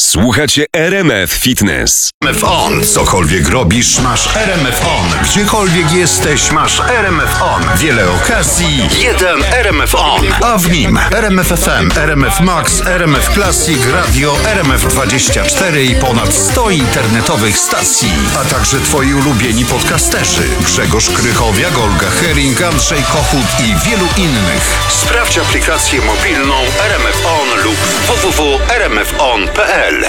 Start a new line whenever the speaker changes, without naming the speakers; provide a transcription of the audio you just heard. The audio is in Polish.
Słuchacie RMF Fitness.
RMF On. Cokolwiek robisz, masz RMF On. Gdziekolwiek jesteś, masz RMF On. Wiele okazji, jeden RMF On. A w nim RMF FM, RMF Max, RMF Classic, Radio, RMF24 i ponad 100 internetowych stacji. A także twoi ulubieni podcasterzy. Grzegorz Krychowiak, Olga Hering, Andrzej Kochut i wielu innych. Sprawdź aplikację mobilną RMF On lub www.rmfon.pl.